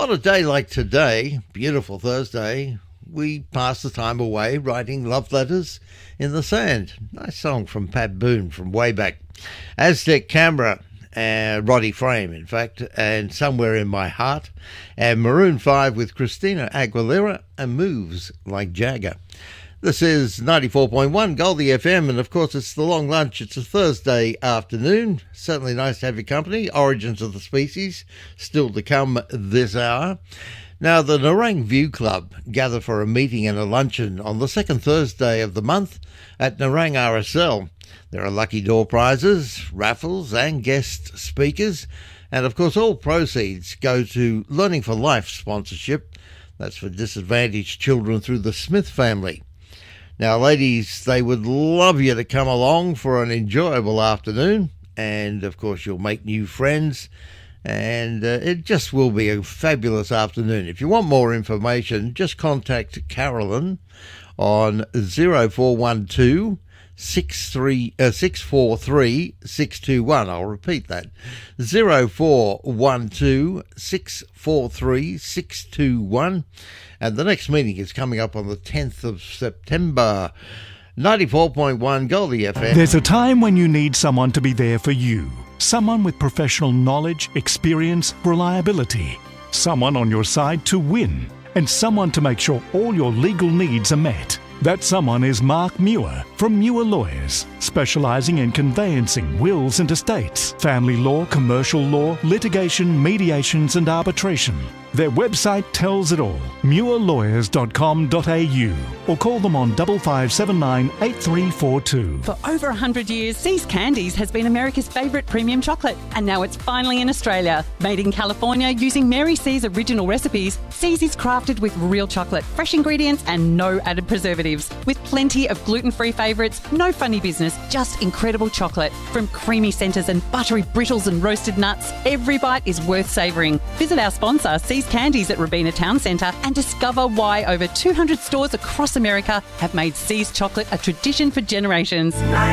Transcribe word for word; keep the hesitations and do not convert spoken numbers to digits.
On a day like today, beautiful Thursday, we pass the time away writing love letters in the sand. Nice song from Pat Boone from way back. Aztec Camera, uh, Roddy Frame, in fact, and Somewhere in My Heart, and Maroon five with Christina Aguilera and Moves Like Jagger. This is ninety-four point one Goldie F M, and of course it's the long lunch. It's a Thursday afternoon. Certainly nice to have your company. Origins of the Species still to come this hour. Now, the Nerang View Club gather for a meeting and a luncheon on the second Thursday of the month at Nerang R S L. There are lucky door prizes, raffles and guest speakers, and of course all proceeds go to Learning for Life sponsorship. That's for disadvantaged children through the Smith family. Now, ladies, they would love you to come along for an enjoyable afternoon, and of course you'll make new friends, and uh, it just will be a fabulous afternoon. If you want more information, just contact Carolyn on zero four one two six four three six two one. I'll repeat that, zero four one two six four three six two one. And the next meeting is coming up on the tenth of September. ninety-four point one Goldie F M. There's a time when you need someone to be there for you. Someone with professional knowledge, experience, reliability. Someone on your side to win. And someone to make sure all your legal needs are met. That someone is Mark Muir from Muir Lawyers, specialising in conveyancing, wills and estates, family law, commercial law, litigation, mediations and arbitration. Their website tells it all, muir lawyers dot com dot a u, or call them on five five seven nine eight three four two. For over one hundred years, See's Candies has been America's favourite premium chocolate, and now it's finally in Australia. Made in California using Mary C's original recipes, See's is crafted with real chocolate, fresh ingredients and no added preservatives. With plenty of gluten-free favourites, no funny business, just incredible chocolate. From creamy centres and buttery brittles and roasted nuts, every bite is worth savouring. Visit our sponsor, See's Candies at Robina Town Centre, and discover why over two hundred stores across America have made See's chocolate a tradition for generations.